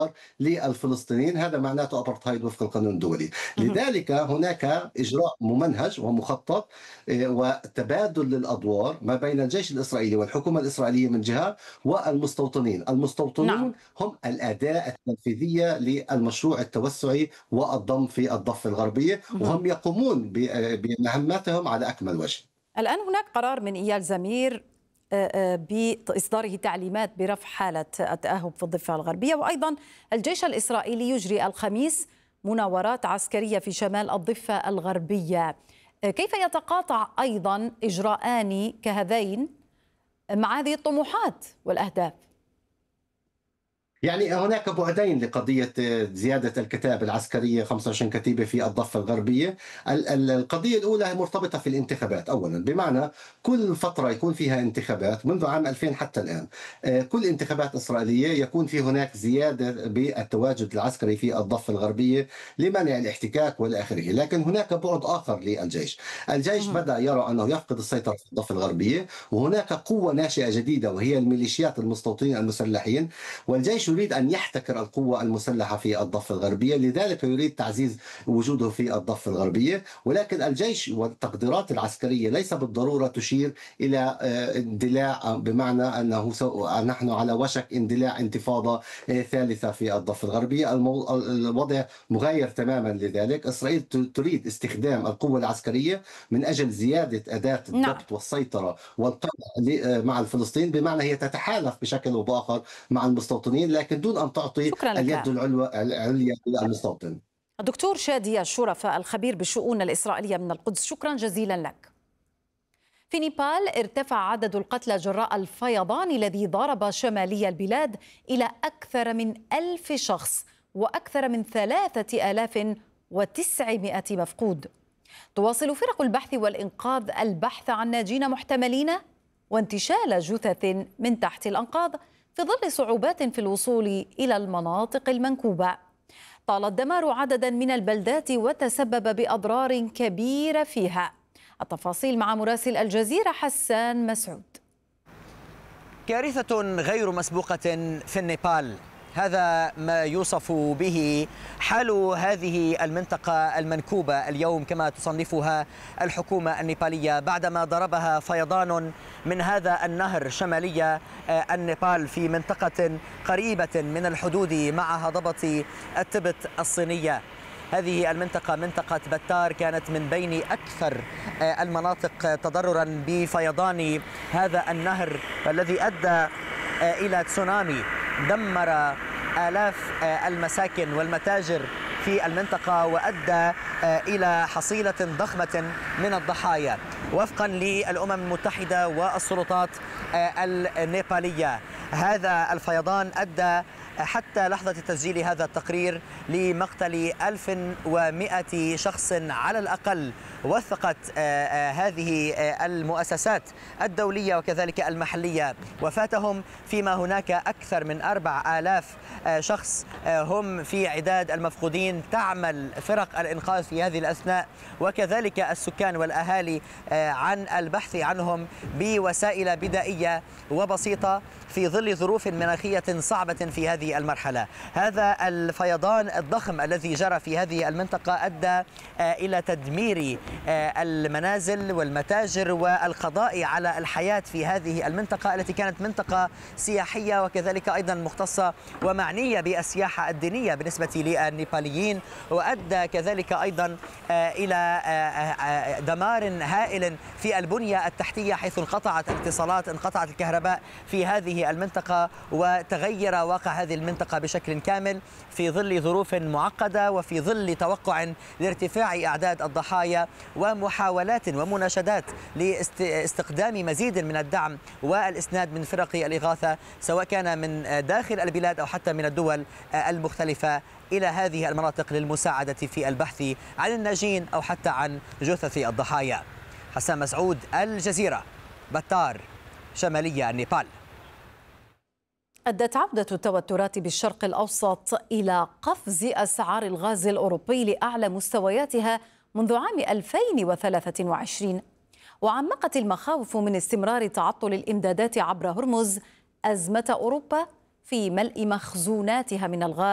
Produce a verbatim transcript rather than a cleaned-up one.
للفلسطينيين، هذا معناته أبرتهايد وفق القانون الدولي. اهم. لذلك هناك إجراء ممنهج ومخطط آآ وتبادل للأدوار ما بين الجيش الإسرائيلي والحكومة الإسرائيلية من جهة، والمستوطنين. نعم. المستوطنون هم الأداة التنفيذية للمشروع التوسعي والضم في الضفة الغربية، اهم. وهم يقومون ب آآ بمهماتهم على أكمل وجه. الآن هناك قرار من إيال زمير آآ آآ بإصداره تعليمات برفع حالة التأهب في الضفة الغربية، وأيضًا الجيش الإسرائيلي يجري الخميس مناورات عسكرية في شمال الضفة الغربية. آآ كيف يتقاطع أيضًا إجراءان كهذين مع هذه الطموحات والأهداف؟ يعني هناك بُعدين لقضية زيادة الكتائب العسكرية، خمسة وعشرين كتيبة في الضفة الغربية. ال ال القضية الأولى مرتبطة في الانتخابات أولًا، بمعنى كل فترة يكون فيها انتخابات منذ عام ألفين حتى الآن. آآ كل انتخابات إسرائيلية يكون في هناك زيادة بالتواجد العسكري في الضفة الغربية لمنع الاحتكاك وإلى آخره. لكن هناك بُعد آخر للجيش. الجيش اهم. بدأ يرى أنه يفقد السيطرة في الضفة الغربية، وهناك قوة ناشئة جديدة وهي الميليشيات المستوطنين المسلحين، والجيش يريد أن يحتكر القوة المسلحة في الضفة الغربية، لذلك يريد تعزيز وجوده في الضفة الغربية. ولكن الجيش والتقديرات العسكرية ليس بالضرورة تشير إلى آه، اندلاع، بمعنى أنه سو- نحن على وشك اندلاع انتفاضة آه، ثالثة في الضفة الغربية. المو... الوضع مغاير تماما لذلك. إسرائيل ت- تريد استخدام القوة العسكرية من أجل زيادة أداة نعم. الضبط والسيطرة والقمع ل- آه، مع الفلسطينيين، بمعنى هي تتحالف بشكل أو بآخر مع المستوطنين، لكن دون أن تعطي شكرًا اليد لك. العلوى العليا للمستوطن. الدكتور شادي الشرفة الخبير بالشؤون الإسرائيلية من القدس، شكرا جزيلا لك. في نيبال ارتفع عدد القتلى جراء الفيضان الذي ضرب شمالي البلاد إلى أكثر من ألف شخص وأكثر من ثلاثة آلاف وتسعمائة مفقود. تواصل فرق البحث والإنقاذ البحث عن ناجين محتملين وانتشال جثث من تحت الأنقاض في ظل صعوبات في الوصول إلى المناطق المنكوبة. طال الدمار عددا من البلدات وتسبب بأضرار كبيرة فيها. التفاصيل مع مراسل الجزيرة حسان مسعود. كارثة غير مسبوقة في النيبال، هذا ما يوصف به حال هذه المنطقة المنكوبة اليوم كما تصنفها الحكومة النيبالية، بعدما ضربها فيضان من هذا النهر شمالي النيبال في منطقة قريبة من الحدود مع هضبة التبت الصينية. هذه المنطقة منطقة بتار كانت من بين أكثر المناطق تضررا بفيضان هذا النهر الذي أدى إلى تسونامي دمر آلاف المساكن والمتاجر في المنطقة وأدى إلى حصيلة ضخمة من الضحايا وفقا للأمم المتحدة والسلطات النيبالية. هذا الفيضان أدى حتى لحظة تسجيل هذا التقرير لمقتل ألف ومئة شخص على الأقل. وثقت هذه المؤسسات الدولية وكذلك المحلية وفاتهم، فيما هناك أكثر من أربع آلاف شخص هم في عداد المفقودين. تعمل فرق الإنقاذ في هذه الأثناء وكذلك السكان والأهالي عن البحث عنهم بوسائل بدائية وبسيطة في ظل ظروف مناخية صعبة في هذه المرحلة. هذا الفيضان الضخم الذي جرى في هذه المنطقة أدى إلى تدمير المنازل والمتاجر والقضاء على الحياة في هذه المنطقة التي كانت منطقة سياحية وكذلك أيضا مختصة ومعنية بالسياحة الدينية بالنسبة للنيباليين، وأدى كذلك أيضا إلى دمار هائل في البنية التحتية حيث انقطعت الاتصالات، انقطعت الكهرباء في هذه المنطقة وتغير واقع هذه المنطقة بشكل كامل في ظل ظروف معقدة وفي ظل توقع لارتفاع أعداد الضحايا ومحاولات ومناشدات لاستقدام مزيد من الدعم والإسناد من فرق الإغاثة سواء كان من داخل البلاد أو حتى من الدول المختلفة إلى هذه المناطق للمساعدة في البحث عن الناجين أو حتى عن جثث الضحايا. حسان مسعود، الجزيرة، بتار، شمالية النيبال. أدت عودة التوترات بالشرق الأوسط إلى قفز أسعار الغاز الأوروبي لأعلى مستوياتها منذ عام ألفين وثلاثة وعشرين، وعمقت المخاوف من استمرار تعطل الإمدادات عبر هرمز أزمة أوروبا في ملء مخزوناتها من الغاز